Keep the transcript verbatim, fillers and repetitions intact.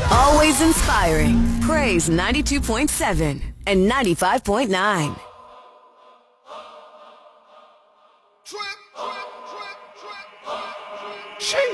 Always inspiring. Praise ninety-two point seven and ninety-five point nine. She